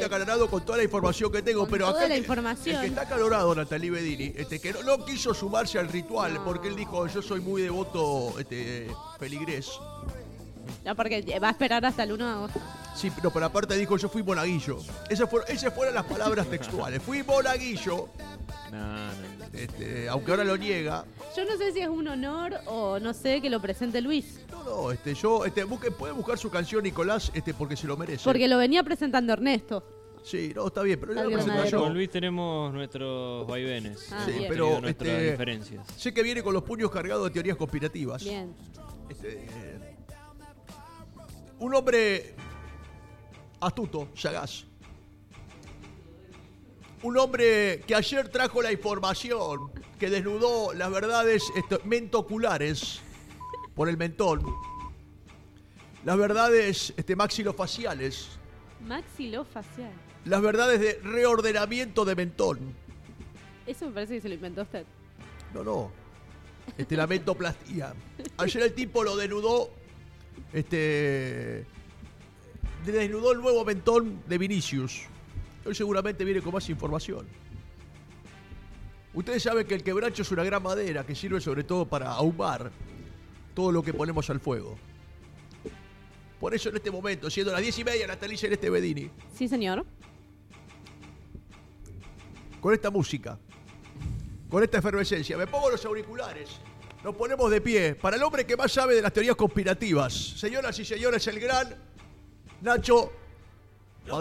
aclarado con toda la información que tengo, Con pero toda acá la información. el que está acalorado, Natalie Bedini, que no quiso sumarse al ritual, porque él dijo, yo soy muy devoto feligrés. No, porque va a esperar hasta el 1 de agosto. Sí, pero aparte dijo, yo fui monaguillo. Esas fueron las palabras textuales. Fui monaguillo. No. Aunque ahora lo niega. Yo no sé si es un honor o no sé que lo presente Luis. No, puede buscar su canción Nicolás, porque se lo merece. Porque lo venía presentando Ernesto. Sí, no, está bien, pero yo Al lo presento granadero. Con yo. Luis tenemos nuestros vaivenes. Ah, Sí, bien. pero nuestras diferencias. sé que viene con los puños cargados de teorías conspirativas. Bien. Un hombre astuto, sagaz. Un hombre que ayer trajo la información, que desnudó las verdades mentoculares por el mentón. Las verdades maxilofaciales. Maxilofacial. Las verdades de reordenamiento de mentón. Eso me parece que se lo inventó usted. No. La mentoplastía. Ayer el tipo lo desnudó. Desnudó el nuevo mentón de Vinicius. Hoy seguramente viene con más información. Ustedes saben que el quebracho es una gran madera que sirve sobre todo para ahumar todo lo que ponemos al fuego. Por eso en este momento, siendo las 10:30, Natalia Celeste Bedini, Sí, señor. con esta música, con esta efervescencia, me pongo los auriculares, nos ponemos de pie para el hombre que más sabe de las teorías conspirativas. Señoras y señores, el gran Nacho